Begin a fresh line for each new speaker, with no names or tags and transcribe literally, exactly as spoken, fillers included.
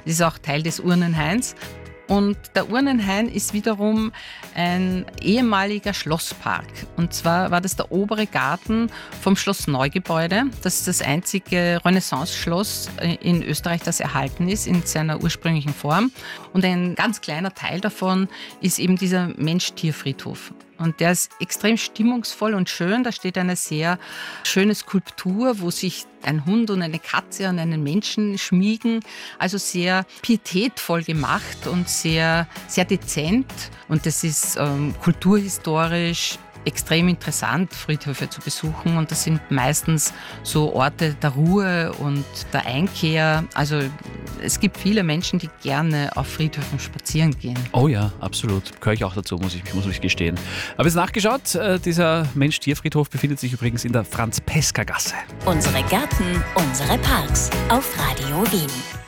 Das ist auch Teil des Urnenhains. Und der Urnenhain ist wiederum ein ehemaliger Schlosspark. Und zwar war das der obere Garten vom Schloss Neugebäude. Das ist das einzige Renaissance-Schloss in Österreich, das erhalten ist in seiner ursprünglichen Form. Und ein ganz kleiner Teil davon ist eben dieser Mensch-Tier-Friedhof. Und der ist extrem stimmungsvoll und schön. Da steht eine sehr schöne Skulptur, wo sich ein Hund und eine Katze an einen Menschen schmiegen. Also sehr pietätvoll gemacht und sehr, sehr dezent. Und das ist ähm, kulturhistorisch extrem interessant, Friedhöfe zu besuchen. Und das sind meistens so Orte der Ruhe und der Einkehr. Also es gibt viele Menschen, die gerne auf Friedhöfen spazieren gehen.
Oh ja, absolut. Gehöre ich auch dazu, muss ich, muss ich gestehen. Aber jetzt nachgeschaut, äh, dieser Mensch-Tier-Friedhof befindet sich übrigens in der Franz-Peska-Gasse.
Unsere Gärten, unsere Parks auf Radio Wien.